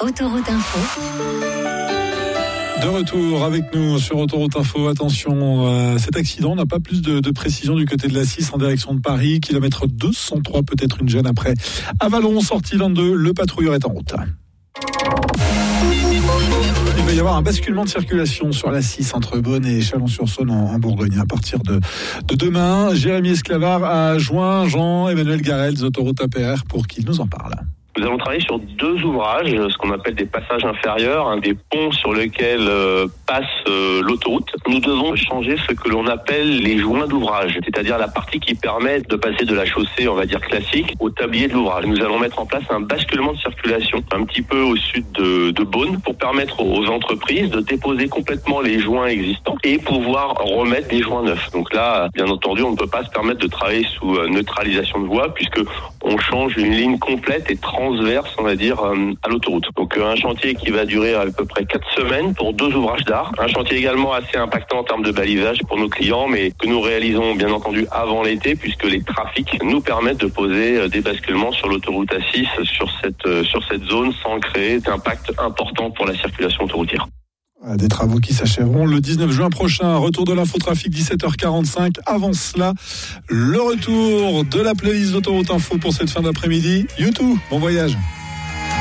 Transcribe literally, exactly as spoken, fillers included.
Autoroute Info. De retour avec nous sur Autoroute Info. Attention, euh, cet accident n'a pas plus de, de précision du côté de la six en direction de Paris. Kilomètre deux cent trois, peut-être une gêne après Avalon, sortie vingt-deux. Le patrouilleur est en route. Il va y avoir un basculement de circulation sur la six entre Beaune et Chalon-sur-Saône en, en Bourgogne à partir de, de demain. Jérémy Esclavard a joint Jean-Emmanuel Garel des Autoroutes A P R pour qu'il nous en parle. Nous allons travailler sur deux ouvrages, ce qu'on appelle des passages inférieurs, hein, des ponts sur lesquels euh, passe euh, l'autoroute. Nous devons changer ce que l'on appelle les joints d'ouvrage, c'est-à-dire la partie qui permet de passer de la chaussée, on va dire classique, au tablier de l'ouvrage. Nous allons mettre en place un basculement de circulation un petit peu au sud de, de Beaune pour permettre aux entreprises de déposer complètement les joints existants et pouvoir remettre des joints neufs. Donc là, bien entendu, on ne peut pas se permettre de travailler sous neutralisation de voie puisque on change une ligne complète et transverse, on va dire, euh, à l'autoroute. Donc euh, un chantier qui va durer à peu près quatre semaines pour deux ouvrages d'art. Un chantier également assez impactant en termes de balisage pour nos clients, mais que nous réalisons bien entendu avant l'été, puisque les trafics nous permettent de poser euh, des basculements sur l'autoroute A six sur cette, euh, sur cette zone sans créer d'impact important pour la circulation autoroutière. Des travaux qui s'achèveront le dix-neuf juin prochain. Retour de l'infotrafic, dix-sept heures quarante-cinq. Avant cela, le retour de la playlist d'Autoroute Info pour cette fin d'après-midi. YouTube, bon voyage.